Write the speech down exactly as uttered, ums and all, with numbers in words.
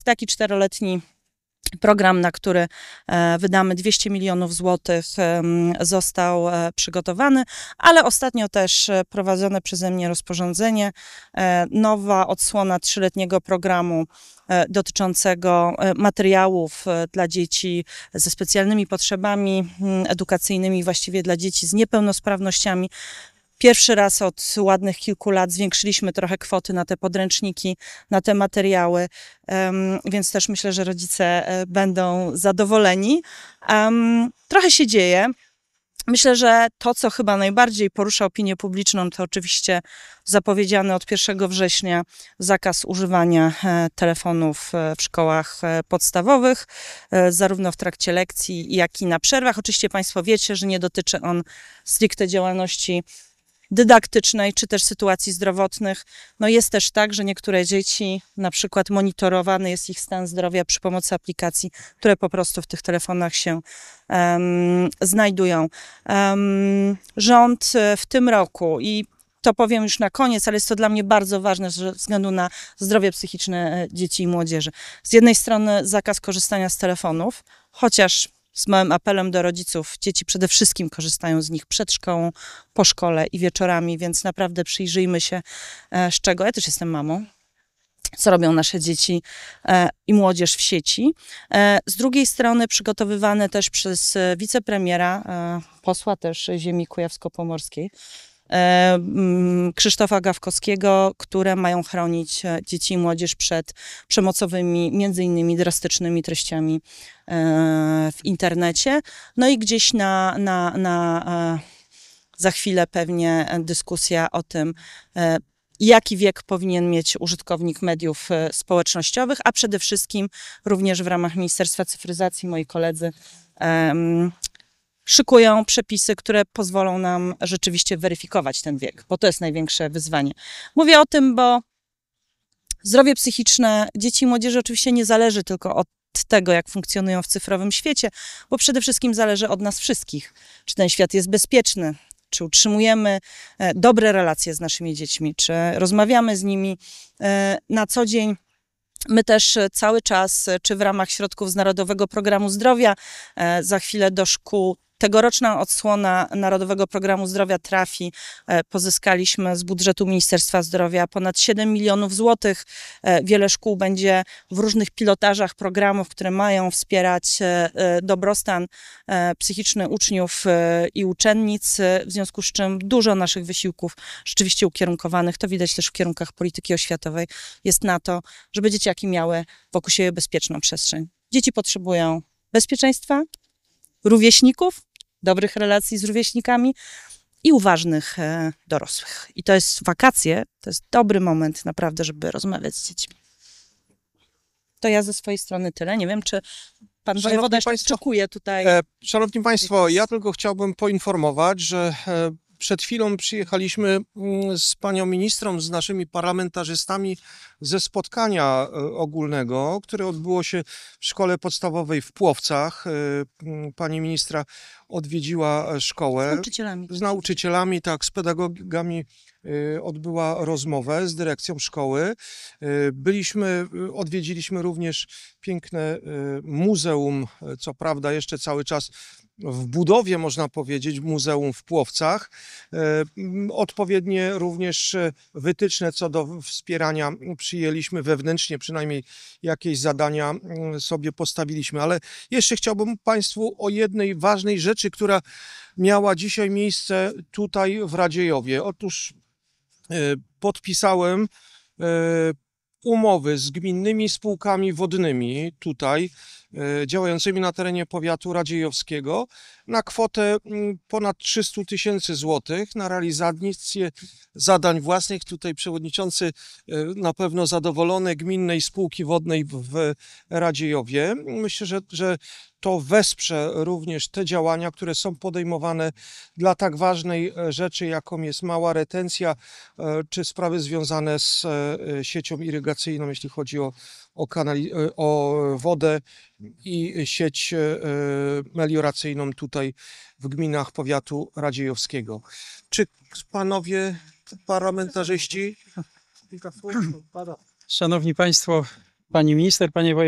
taki czteroletni program, na który wydamy dwieście milionów złotych, został przygotowany, ale ostatnio też prowadzone przeze mnie rozporządzenie, nowa odsłona trzyletniego programu dotyczącego materiałów dla dzieci ze specjalnymi potrzebami edukacyjnymi, właściwie dla dzieci z niepełnosprawnościami. Pierwszy raz od ładnych kilku lat zwiększyliśmy trochę kwoty na te podręczniki, na te materiały, um, więc też myślę, że rodzice będą zadowoleni. Um, trochę się dzieje. Myślę, że to, co chyba najbardziej porusza opinię publiczną, to oczywiście zapowiedziany od pierwszego września zakaz używania telefonów w szkołach podstawowych, zarówno w trakcie lekcji, jak i na przerwach. Oczywiście Państwo wiecie, że nie dotyczy on stricte działalności dydaktycznej, czy też sytuacji zdrowotnych. No jest też tak, że niektóre dzieci, na przykład monitorowany jest ich stan zdrowia przy pomocy aplikacji, które po prostu w tych telefonach się um, znajdują. Um, rząd w tym roku, i to powiem już na koniec, ale jest to dla mnie bardzo ważne ze względu na zdrowie psychiczne dzieci i młodzieży. Z jednej strony zakaz korzystania z telefonów, chociaż z małym apelem do rodziców, dzieci przede wszystkim korzystają z nich przed szkołą, po szkole i wieczorami, więc naprawdę przyjrzyjmy się, z czego. Ja też jestem mamą. Co robią nasze dzieci i młodzież w sieci. Z drugiej strony przygotowywane też przez wicepremiera, posła też ziemi kujawsko-pomorskiej, Krzysztofa Gawkowskiego, które mają chronić dzieci i młodzież przed przemocowymi, między innymi drastycznymi treściami w internecie. No i gdzieś na, na, na za chwilę pewnie dyskusja o tym, jaki wiek powinien mieć użytkownik mediów społecznościowych, a przede wszystkim również w ramach Ministerstwa Cyfryzacji moi koledzy um, szykują przepisy, które pozwolą nam rzeczywiście weryfikować ten wiek, bo to jest największe wyzwanie. Mówię o tym, bo zdrowie psychiczne dzieci i młodzieży oczywiście nie zależy tylko od tego, jak funkcjonują w cyfrowym świecie, bo przede wszystkim zależy od nas wszystkich. Czy ten świat jest bezpieczny, czy utrzymujemy dobre relacje z naszymi dziećmi, czy rozmawiamy z nimi na co dzień. My też cały czas, czy w ramach środków z Narodowego Programu Zdrowia, za chwilę do szkół tegoroczna odsłona Narodowego Programu Zdrowia trafi. Pozyskaliśmy z budżetu Ministerstwa Zdrowia ponad siedem milionów złotych. Wiele szkół będzie w różnych pilotażach programów, które mają wspierać dobrostan psychiczny uczniów i uczennic, w związku z czym dużo naszych wysiłków rzeczywiście ukierunkowanych, to widać też w kierunkach polityki oświatowej, jest na to, żeby dzieciaki miały wokół siebie bezpieczną przestrzeń. Dzieci potrzebują bezpieczeństwa, rówieśników, dobrych relacji z rówieśnikami i uważnych e, dorosłych. I to jest wakacje, to jest dobry moment naprawdę, żeby rozmawiać z dziećmi. To ja ze swojej strony tyle. Nie wiem, czy pan wojewoda oczekuje tutaj... E, szanowni Państwo, ja tylko chciałbym poinformować, że e, przed chwilą przyjechaliśmy z panią ministrą, z naszymi parlamentarzystami ze spotkania ogólnego, które odbyło się w szkole podstawowej w Płowcach. Pani ministra odwiedziła szkołę. Z nauczycielami. Z nauczycielami, tak, z pedagogami odbyła rozmowę z dyrekcją szkoły. Byliśmy, odwiedziliśmy również piękne muzeum, co prawda jeszcze cały czas w budowie, można powiedzieć, muzeum w Płowcach. Odpowiednie również wytyczne co do wspierania przyjęliśmy wewnętrznie, przynajmniej jakieś zadania sobie postawiliśmy. Ale jeszcze chciałbym Państwu o jednej ważnej rzeczy, która miała dzisiaj miejsce tutaj w Radziejowie. Otóż podpisałem umowy z gminnymi spółkami wodnymi tutaj, działającymi na terenie powiatu radziejowskiego na kwotę ponad trzysta tysięcy złotych na realizację zadań własnych. Tutaj przewodniczący na pewno zadowolony, Gminnej Spółki Wodnej w Radziejowie. Myślę, że, że to wesprze również te działania, które są podejmowane dla tak ważnej rzeczy, jaką jest mała retencja, czy sprawy związane z siecią irygacyjną, jeśli chodzi o, o, kanali, o wodę i sieć melioracyjną tutaj w gminach powiatu radziejowskiego. Czy panowie parlamentarzyści? Szanowni Państwo, Pani minister, panie wojewodzie.